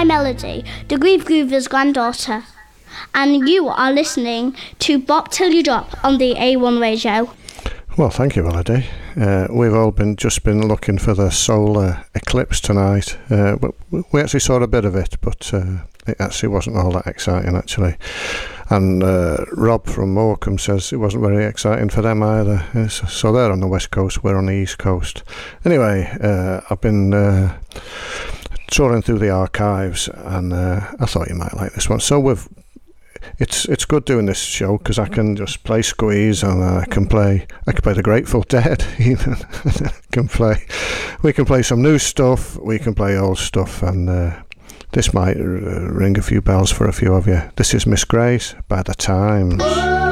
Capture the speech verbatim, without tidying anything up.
I'm Elodie, the Grieve Groover's granddaughter, and you are listening to Bop Till You Drop on the A one radio. Well, thank you, Elodie. Uh, we've all been just been looking for the solar eclipse tonight. Uh, but we actually saw a bit of it, but uh, it actually wasn't all that exciting, actually. And uh, Rob from Morecambe says it wasn't very exciting for them either. Uh, so, so they're on the west coast, we're on the east coast. Anyway, uh, I've been uh, touring through the archives, and uh, I thought you might like this one. So we've It's it's good doing this show because I can just play Squeeze, and I can play I can play the Grateful Dead even. can play we can play some new stuff, we can play old stuff, and uh, this might uh, ring a few bells for a few of you. This is Miss Grace by The Times.